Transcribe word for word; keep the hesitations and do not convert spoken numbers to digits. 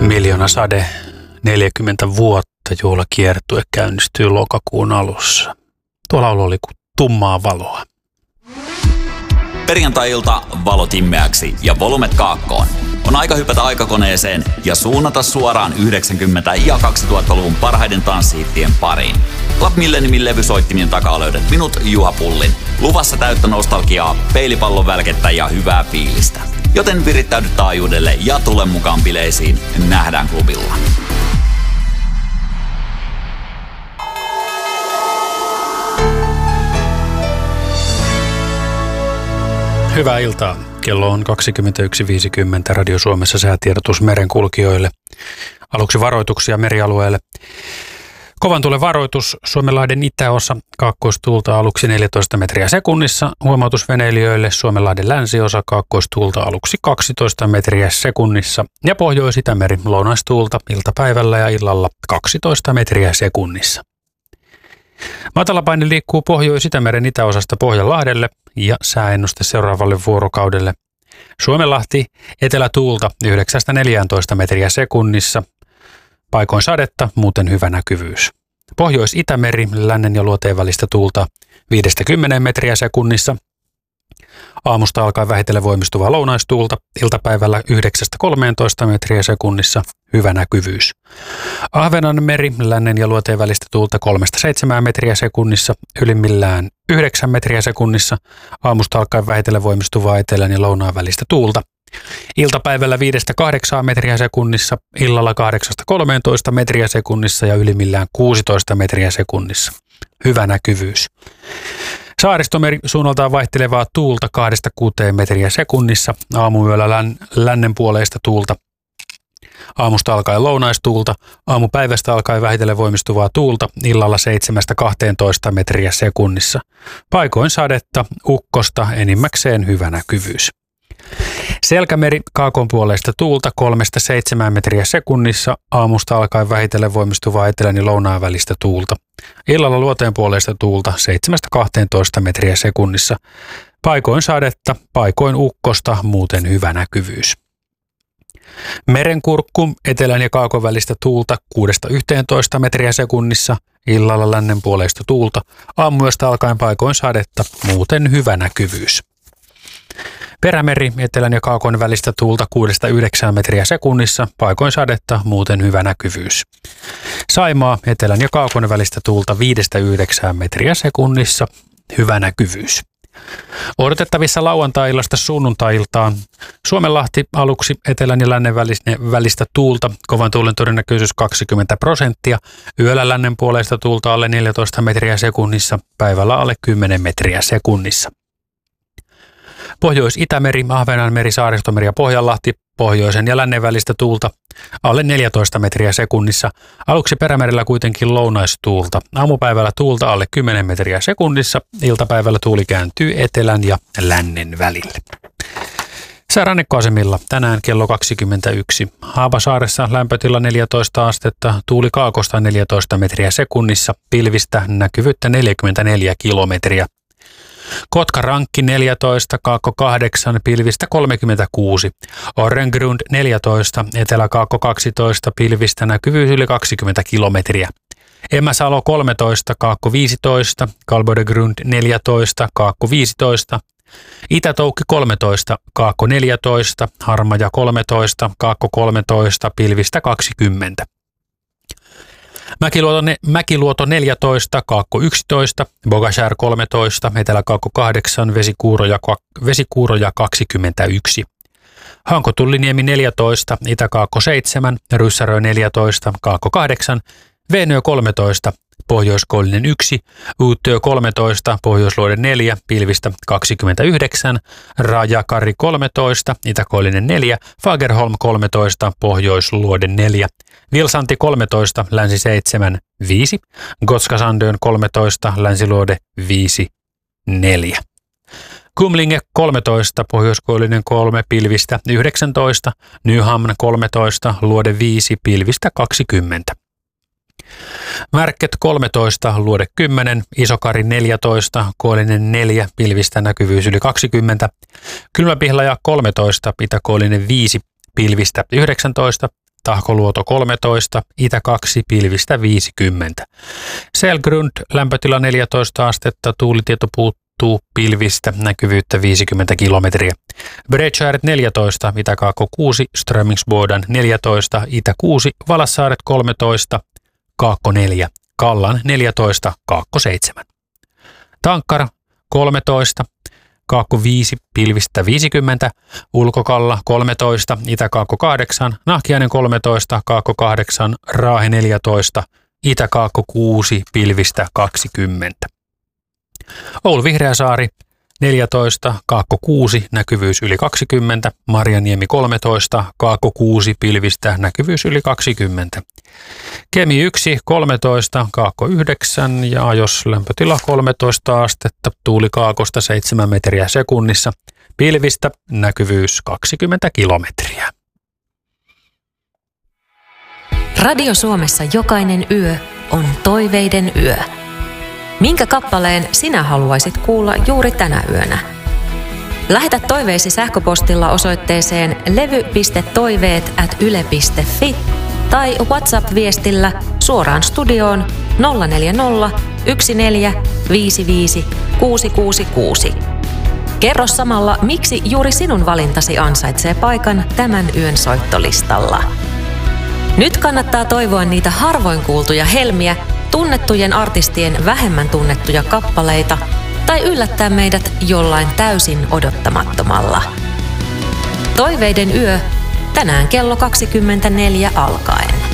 Miljoona sade, neljäkymmentä vuotta juhlakiertue käynnistyy lokakuun alussa. Tuo laulu oli kuin tummaa valoa. Perjantai-ilta valot himmeäksi ja volumet kaakkoon. On aika hypätä aikakoneeseen ja suunnata suoraan yhdeksänkymmentä- ja kaksituhattaluvun parhaiden tanssihittien pariin. Club Milleniumin levysoittimien takaa löydät minut, Juha Pullin. Luvassa täyttä nostalgiaa, peilipallon välkettä ja hyvää fiilistä. Joten virittäydy taajuudelle ja tule mukaan bileisiin. Nähdään klubilla. Hyvää iltaa. Kello on kaksikymmentäyksi viisikymmentä. Radio Suomessa säätiedotus merenkulkijoille. Aluksi varoituksia merialueelle. Kovan tuulen varoitus Suomenlahden itäosa, kaakkoistuulta aluksi neljätoista metriä sekunnissa. Huomautus veneilijöille Suomenlahden länsiosa, kaakkoistuulta aluksi kaksitoista metriä sekunnissa. Ja Pohjois-Itämeri lounaistuulta iltapäivällä ja illalla kaksitoista metriä sekunnissa. Matalapaine liikkuu Pohjois-Itämeren itäosasta Pohjanlahdelle ja sääennuste seuraavalle vuorokaudelle. Suomenlahti etelätuulta yhdeksästä neljääntoista metriä sekunnissa. Paikoin sadetta, muuten hyvä näkyvyys. Pohjois-Itämeri lännen ja luoteen välistä tuulta viidestä kymmeneen metriä sekunnissa. Aamusta alkaen vähitellen voimistuvaa lounaistuulta, iltapäivällä yhdeksästä kolmeentoista metriä sekunnissa, hyvä näkyvyys. Ahvenanmeri lännen ja luoteen välistä tuulta kolmesta seitsemään metriä sekunnissa, ylimmillään yhdeksän metriä sekunnissa. Aamusta alkaen vähitellen voimistuvaa etelän ja lounaan välistä tuulta. Iltapäivällä viidestä kahdeksaan metriä sekunnissa, illalla kahdeksasta kolmeentoista metriä sekunnissa ja ylimmillään kuusitoista metriä sekunnissa. Hyvä näkyvyys. Saaristomeri suunnaltaan vaihtelevaa tuulta kahdesta kuuteen metriä sekunnissa, aamuyöllä län, lännen puoleista tuulta. Aamusta alkaen lounaistuulta, aamupäivästä alkaen vähitellen voimistuvaa tuulta, illalla seitsemästä kahteentoista metriä sekunnissa. Paikoin sadetta, ukkosta, enimmäkseen hyvä näkyvyys. Selkämeri kaakon puoleista tuulta kolmesta seitsemään metriä sekunnissa, aamusta alkaen vähitellen voimistuvaa etelän ja lounaan välistä tuulta. Illalla luoteen puoleista tuulta seitsemästä kahteentoista metriä sekunnissa. Paikoin sadetta, paikoin ukkosta, muuten hyvä näkyvyys. Merenkurkku etelän ja kaakon välistä tuulta kuudesta yhteentoista metriä sekunnissa, illalla lännen puoleista tuulta, aamuyöstä alkaen paikoin sadetta, muuten hyvä näkyvyys. Perämeri etelän ja kaakon välistä tuulta kuudesta yhdeksään metriä sekunnissa, paikoin sadetta, muuten hyvä näkyvyys. Saimaa etelän ja kaakon välistä tuulta viidestä yhdeksään metriä sekunnissa, hyvä näkyvyys. Odotettavissa lauantai-illasta sunnuntai-iltaan Suomenlahti aluksi etelän ja lännen välistä tuulta, kovan tuulen todennäköisyys kaksikymmentä prosenttia, yöllä lännen puoleista tuulta alle neljätoista metriä sekunnissa, päivällä alle kymmenen metriä sekunnissa. Pohjois-Itämeri, Ahvenanmeri, Saaristomeri ja Pohjanlahti, pohjoisen ja lännen välistä tuulta alle neljätoista metriä sekunnissa. Aluksi perämerellä kuitenkin lounaistuulta. Aamupäivällä tuulta alle kymmenen metriä sekunnissa. Iltapäivällä tuuli kääntyy etelän ja lännen välille. Sää rannikkoasemilla tänään kello kaksikymmentäyksi. Haapasaaressa lämpötila neljätoista astetta, tuuli kaakosta neljätoista metriä sekunnissa, pilvistä näkyvyyttä neljäkymmentäneljä kilometriä. Kotka-Rankki neljätoista, Kaakko kahdeksan, pilvistä kolmekymmentäkuusi. Orrengrund neljätoista, Etelä-Kaakko kaksitoista, pilvistä näkyvyys yli kaksikymmentä kilometriä. Emäsalo kolmetoista, Kaakko viisitoista, Kalbodegrund neljätoista, Kaakko viisitoista. Itä-Toukki kolmetoista, Kaakko neljätoista, Harmaja kolmetoista, Kaakko kolmetoista, pilvistä kaksikymmentä. Mäkiluoto, ne, Mäkiluoto neljätoista, Kaakko yksitoista, Bogashär kolmetoista, Etelä-Kaakko kahdeksan, Vesikuuroja, Vesikuuroja kaksikymmentäyksi. Hanko-Tulliniemi neljätoista, Itä-Kaakko seitsemän, Ryssärö neljätoista, Kaakko kahdeksan, Veenö kolmetoista, Pohjois-Koillinen yksi, Uuttyö kolmetoista, Pohjoisluode neljä, pilvistä kaksikymmentäyhdeksän, Rajakari kolmetoista, Itä-Koillinen neljä, Fagerholm kolmetoista, Pohjoisluode neljä, Vilsanti kolmetoista, Länsi seitsemän, viisi, Gotskasandön kolmetoista, Länsiluode viisi, neljä. Kumlinge kolmetoista, Pohjois-Koillinen kolme, pilvistä yhdeksäntoista, Nyhamn kolmetoista, Luode viisi, pilvistä kaksikymmentä. Märket kolmetoista, Luode kymmenen, Isokari neljätoista, Koillinen neljä, pilvistä näkyvyys yli kaksikymmentä, Kylmäpihlaja kolmetoista, Itä-Koillinen viisi, pilvistä yhdeksäntoista, Tahkoluoto kolmetoista, itä kaksi, pilvistä viisikymmentä. Selgrund, lämpötila neljätoista astetta, tuulitieto puuttuu, pilvistä, näkyvyyttä viisikymmentä kilometriä. Bredskäret neljätoista, Itä-Kaakko kuusi, Strömingsboden neljätoista, Itä kuusi, Valassaaret kolmetoista, Kaakko neljä, Kallan neljätoista, Kaakko seitsemän. Tankkara kolmetoista, Kaakko viisi, pilvistä viisikymmentä, Ulkokalla kolmetoista, Itä-Kaakko kahdeksan, Nahkiainen kolmetoista, Kaakko kahdeksan, Raahe neljätoista, Itä-Kaakko kuusi, pilvistä kaksikymmentä. Oulu Vihreäsaari neljätoista, Kaakko kuusi, näkyvyys yli kaksikymmentä, Marjaniemi kolmetoista, Kaakko kuusi, pilvistä, näkyvyys yli kaksikymmentä. Kemi yksi, kolmetoista, Kaakko yhdeksän ja Ajos lämpötila kolmetoista astetta, tuuli kaakosta seitsemän metriä sekunnissa, pilvistä, näkyvyys kaksikymmentä kilometriä. Radio Suomessa jokainen yö on toiveiden yö. Minkä kappaleen sinä haluaisit kuulla juuri tänä yönä? Lähetä toiveesi sähköpostilla osoitteeseen levy piste toiveet ät yle piste fi tai WhatsApp-viestillä suoraan studioon nolla neljä nolla, yksi neljä, viisi viisi, kuusi kuusi kuusi. Kerro samalla, miksi juuri sinun valintasi ansaitsee paikan tämän yön soittolistalla. Nyt kannattaa toivoa niitä harvoin kuultuja helmiä, tunnettujen artistien vähemmän tunnettuja kappaleita tai yllättää meidät jollain täysin odottamattomalla. Toiveiden yö tänään kello kaksikymmentäneljä alkaen.